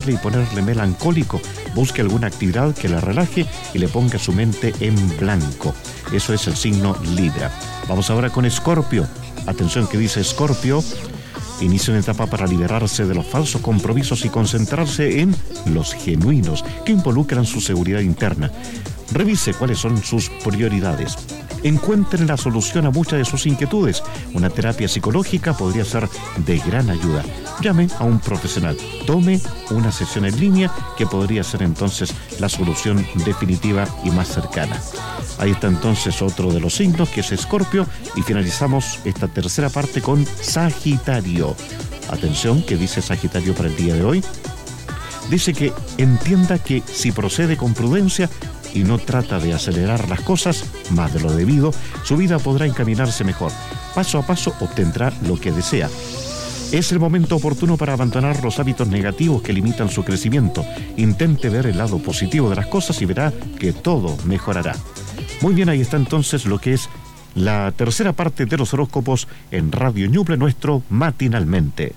deprimirle y ponerle melancólico. Busque alguna actividad que le relaje y le ponga su mente en blanco. Eso es el signo Libra. Vamos ahora con Escorpio. Atención que dice Escorpio. Inicia una etapa para liberarse de los falsos compromisos y concentrarse en los genuinos que involucran su seguridad interna. Revise cuáles son sus prioridades. Encuentre la solución a muchas de sus inquietudes. Una terapia psicológica podría ser de gran ayuda. Llame a un profesional. Tome una sesión en línea que podría ser entonces la solución definitiva y más cercana. Ahí está entonces otro de los signos, que es Escorpio, y finalizamos esta tercera parte con Sagitario. Atención, ¿qué dice Sagitario para el día de hoy? Dice que entienda que si procede con prudencia y no trata de acelerar las cosas más de lo debido, su vida podrá encaminarse mejor. Paso a paso obtendrá lo que desea. Es el momento oportuno para abandonar los hábitos negativos que limitan su crecimiento. Intente ver el lado positivo de las cosas y verá que todo mejorará. Muy bien, ahí está entonces lo que es la tercera parte de los horóscopos en Radio Ñuble, nuestro Matinalmente.